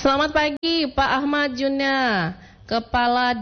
Selamat pagi Pak Ahmad Juna, Kepala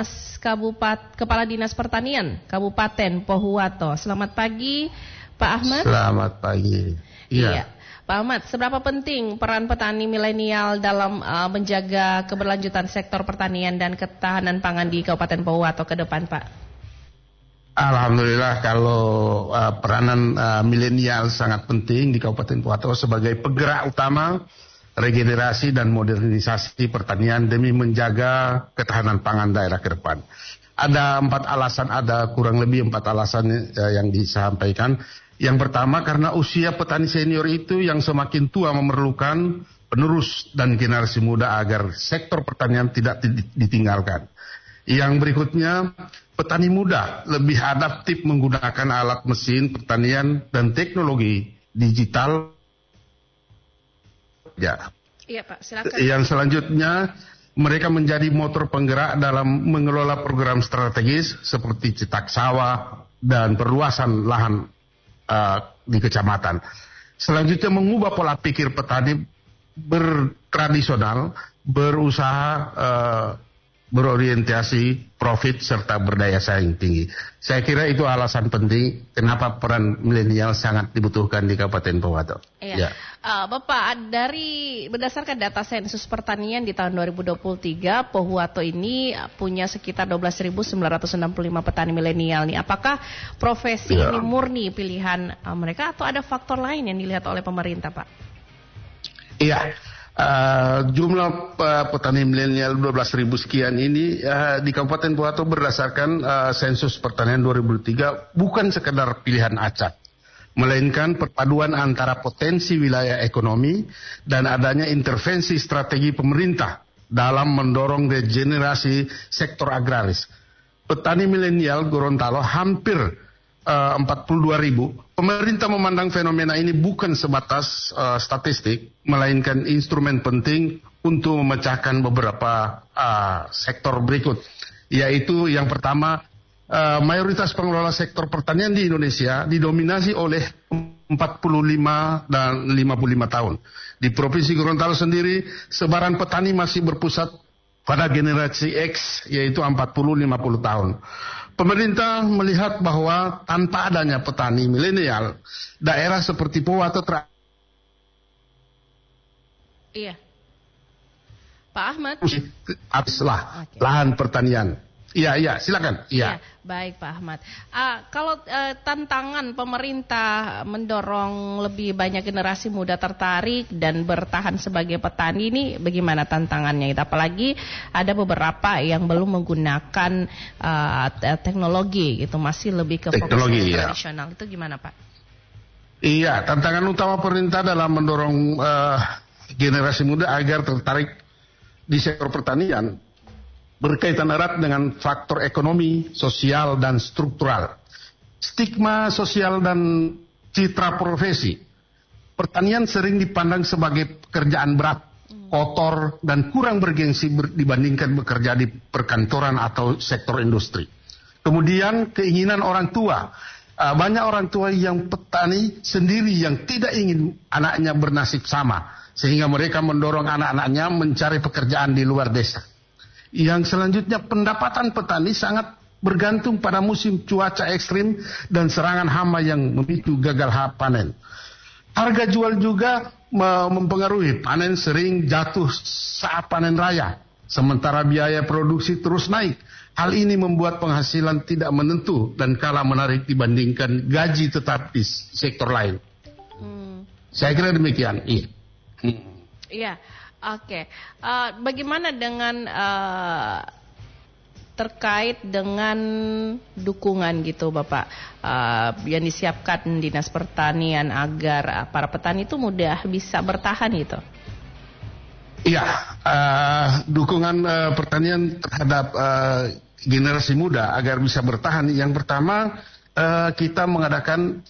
Dinas Pertanian Kabupaten Pohuwato. Selamat pagi Pak Ahmad. Selamat pagi. Iya. Pak Ahmad, seberapa penting peran petani milenial dalam menjaga keberlanjutan sektor pertanian dan ketahanan pangan di Kabupaten Pohuwato ke depan, Pak? Alhamdulillah kalau peranan milenial sangat penting di Kabupaten Pohuwato sebagai penggerak utama regenerasi dan modernisasi pertanian demi menjaga ketahanan pangan daerah ke depan. Ada kurang lebih 4 alasan yang disampaikan. Yang pertama, karena usia petani senior itu yang semakin tua memerlukan penerus dan generasi muda agar sektor pertanian tidak ditinggalkan. Yang berikutnya, petani muda lebih adaptif menggunakan alat mesin pertanian dan teknologi digital. Ya. Iya Pak, silakan. Yang selanjutnya, mereka menjadi motor penggerak dalam mengelola program strategis seperti cetak sawah dan perluasan lahan di kecamatan. Selanjutnya, mengubah pola pikir petani bertradisional, berusaha berorientasi profit serta berdaya saing tinggi. Saya kira itu alasan penting kenapa peran milenial sangat dibutuhkan di Kabupaten Pohuwato. Iya. Ya. Bapak, berdasarkan data sensus pertanian di tahun 2023, Pohuwato ini punya sekitar 12.965 petani milenial nih. Apakah profesi ini murni pilihan mereka atau ada faktor lain yang dilihat oleh pemerintah, Pak? Iya. Jumlah petani milenial 12.000 sekian ini di Kabupaten Pohuwato berdasarkan sensus pertanian 2003 bukan sekedar pilihan acak, melainkan perpaduan antara potensi wilayah ekonomi dan adanya intervensi strategi pemerintah dalam mendorong regenerasi sektor agraris. Petani milenial Gorontalo hampir 42.000. Pemerintah memandang fenomena ini bukan sebatas statistik, melainkan instrumen penting untuk memecahkan beberapa sektor berikut. Yaitu yang pertama, mayoritas pengelola sektor pertanian di Indonesia didominasi oleh 45 dan 55 tahun. Di Provinsi Gorontalo sendiri, sebaran petani masih berpusat pada generasi X, yaitu 40-50 tahun. Pemerintah melihat bahwa tanpa adanya petani milenial, daerah seperti Pohuwato Iya. Pak Ahmad. Habislah lahan pertanian. Iya, silakan. Iya. Baik Pak Ahmad. Kalau tantangan pemerintah mendorong lebih banyak generasi muda tertarik dan bertahan sebagai petani ini bagaimana tantangannya? Apalagi ada beberapa yang belum menggunakan teknologi, gitu, masih lebih ke fokus tradisional. Itu gimana Pak? Iya, tantangan utama pemerintah dalam mendorong generasi muda agar tertarik di sektor pertanian berkaitan erat dengan faktor ekonomi, sosial, dan struktural. Stigma sosial dan citra profesi. Pertanian sering dipandang sebagai pekerjaan berat, kotor, dan kurang bergengsi dibandingkan bekerja di perkantoran atau sektor industri. Kemudian keinginan orang tua. Banyak orang tua yang petani sendiri yang tidak ingin anaknya bernasib sama, sehingga mereka mendorong anak-anaknya mencari pekerjaan di luar desa. Yang selanjutnya, pendapatan petani sangat bergantung pada musim cuaca ekstrim dan serangan hama yang memicu gagal panen. Harga jual juga mempengaruhi, panen sering jatuh saat panen raya, sementara biaya produksi terus naik. Hal ini membuat penghasilan tidak menentu dan kalah menarik dibandingkan gaji tetap di sektor lain. Saya kira demikian. Iya. Oke, bagaimana dengan terkait dengan dukungan gitu Bapak yang disiapkan Dinas Pertanian agar para petani itu mudah bisa bertahan gitu? Iya, dukungan pertanian terhadap generasi muda agar bisa bertahan. Yang pertama, kita mengadakan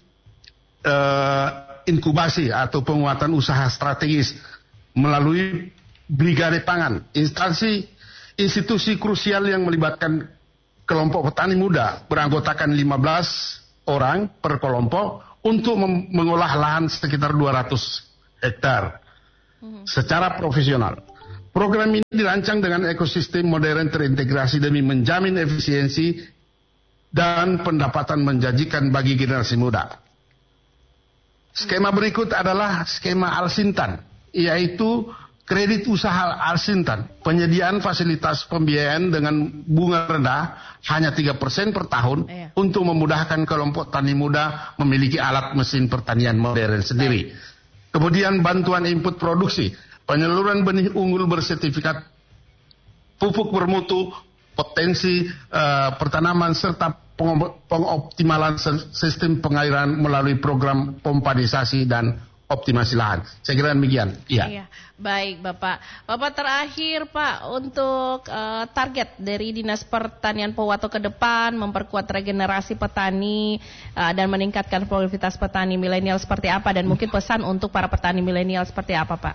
inkubasi atau penguatan usaha strategis melalui Brigade Pangan, institusi krusial yang melibatkan kelompok petani muda beranggotakan 15 orang per kelompok untuk mengolah lahan sekitar 200 hektar secara profesional. Program ini dirancang dengan ekosistem modern terintegrasi demi menjamin efisiensi dan pendapatan menjanjikan bagi generasi muda. Skema berikut adalah skema Alsintan, yaitu kredit usaha Alsintan, penyediaan fasilitas pembiayaan dengan bunga rendah hanya 3% per tahun untuk memudahkan kelompok tani muda memiliki alat mesin pertanian modern sendiri. Kemudian bantuan input produksi, penyaluran benih unggul bersertifikat, pupuk bermutu, potensi pertanaman serta pengoptimalan sistem pengairan melalui program pompanisasi dan optimasi lahan. Saya kira demikian. Iya. Baik, Bapak. Bapak terakhir, Pak, untuk target dari Dinas Pertanian Pohuwato ke depan, memperkuat regenerasi petani dan meningkatkan produktivitas petani milenial seperti apa, dan mungkin pesan untuk para petani milenial seperti apa, Pak?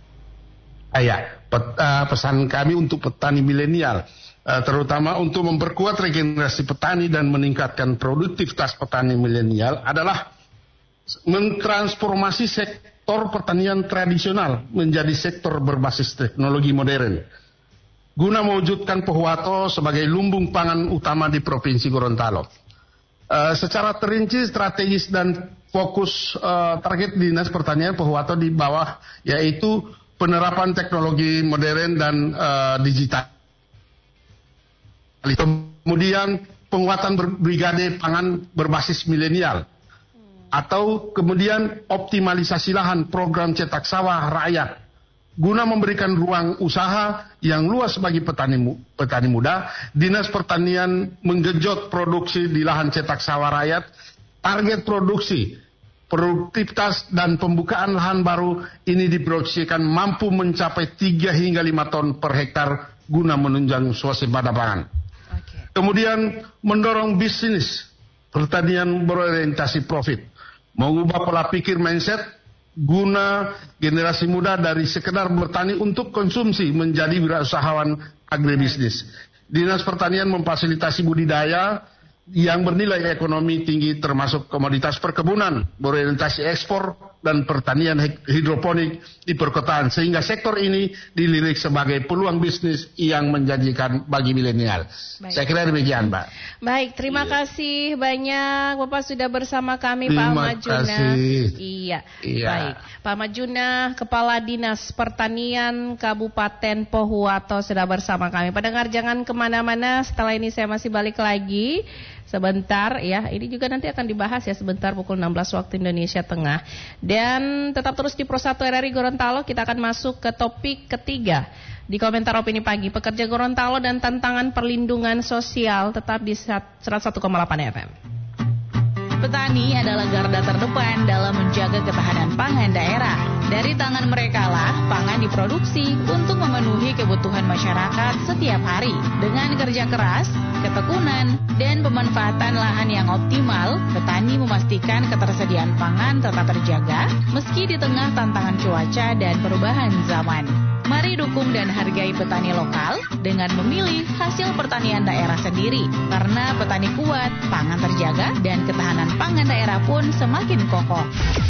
Pesan kami untuk petani milenial, terutama untuk memperkuat regenerasi petani dan meningkatkan produktivitas petani milenial adalah mentransformasi sektor pertanian tradisional menjadi sektor berbasis teknologi modern, guna mewujudkan Pohuwato sebagai lumbung pangan utama di Provinsi Gorontalo. Secara terinci, strategis dan fokus target Dinas Pertanian Pohuwato di bawah yaitu penerapan teknologi modern dan digital. Kemudian penguatan brigade pangan berbasis milenial, atau kemudian optimalisasi lahan program cetak sawah rakyat guna memberikan ruang usaha yang luas bagi petani muda. Dinas Pertanian menggenjot produksi di lahan cetak sawah rakyat. Target produksi, produktivitas dan pembukaan lahan baru ini diproyeksikan mampu mencapai 3 hingga 5 ton per hektar guna menunjang swasembada pangan. Kemudian mendorong bisnis pertanian berorientasi profit, mengubah pola pikir mindset guna generasi muda dari sekedar bertani untuk konsumsi menjadi wirausahawan agribisnis. Dinas Pertanian memfasilitasi budidaya yang bernilai ekonomi tinggi termasuk komoditas perkebunan, berorientasi ekspor dan pertanian hidroponik di perkotaan, sehingga sektor ini dilirik sebagai peluang bisnis yang menjanjikan bagi milenial. Saya kira demikian, Mbak. Baik, terima kasih banyak Bapak sudah bersama kami, Pak Ahmad Juna. Iya. Baik, Pak Ahmad Juna, Kepala Dinas Pertanian Kabupaten Pohuwato sudah bersama kami. Pendengar jangan kemana-mana, setelah ini saya masih balik lagi sebentar ya. Ini juga nanti akan dibahas ya sebentar pukul 16 waktu Indonesia Tengah. Dan tetap terus di Pro 1 RRI Gorontalo, kita akan masuk ke topik ketiga di komentar opini pagi. Pekerja Gorontalo dan tantangan perlindungan sosial, tetap di 101,8 FM. Petani adalah garda terdepan dalam menjaga ketahanan pangan daerah. Dari tangan merekalah pangan diproduksi untuk memenuhi kebutuhan masyarakat setiap hari. Dengan kerja keras, ketekunan, dan pemanfaatan lahan yang optimal, petani memastikan ketersediaan pangan tetap terjaga meski di tengah tantangan cuaca dan perubahan zaman. Mari dukung dan hargai petani lokal dengan memilih hasil pertanian daerah sendiri. Karena petani kuat, pangan terjaga, dan ketahanan pangan daerah pun semakin kokoh.